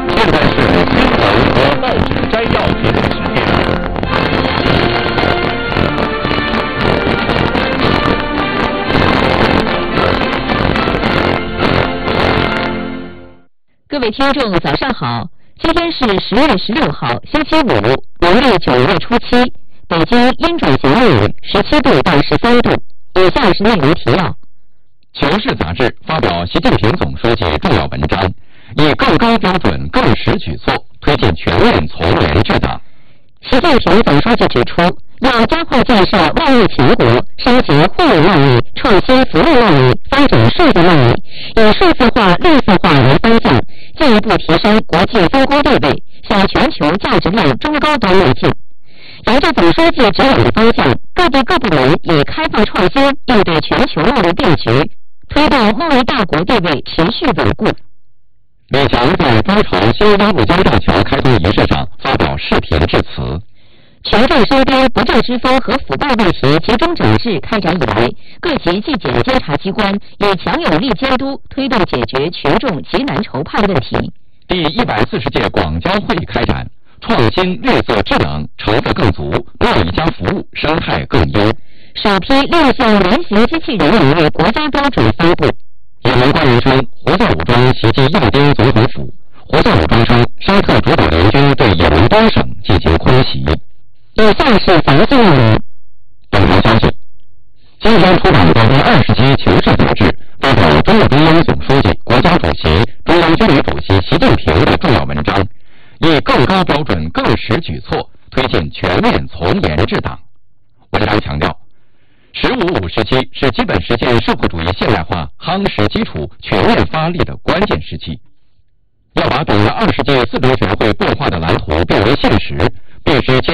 现在是新闻和报纸摘要节目时间。 各位听众，早上好！今天是10月16号，星期五，农历9月初7，北京阴转晴热，17度到13度。以下是内容提要。 《求是》杂志发表习近平总书记重要文章，以更高标准、更实举措推进全面从严治党。 习近平总书记指出，要加快建设万亿强国，升级互联贸易、创新服务贸易、发展数字贸易，以数字化、绿色化为方向，进一步提升国际分工地位，向全球价值链中高端迈进。沿着总书记指引的方向，各地各部门以开放创新应对全球贸易变局，推动贸易大国地位持续稳固。 李强在中朝新鸭绿江大桥开通仪式上发表视频致辞。 群众身边不正之风和腐败问题集中整治开展以来，各级纪检监察机关以强有力监督推动解决群众急难愁盼问题。 第140届广交会开展，创新绿色智能成色更足，贸易加服务生态更优。 首批6项人形机器人领域国家标准发布。 也门官员称，胡塞武装袭击亚丁总统府。胡塞武装称，沙特主导联军对也门多省进行空袭。 以下是详细内容。 本条消息：今天出版的第20期《求是》杂志发表中共中央总书记、国家主席、中央军委主席习近平的重要文章，以更高标准、更实举措推进全面从严治党。文章强调，“15+5”时期是基本实现社会主义现代化夯实基础、全面发力的关键时期。要把等了20届四中全会擘画的蓝图变为现实，必须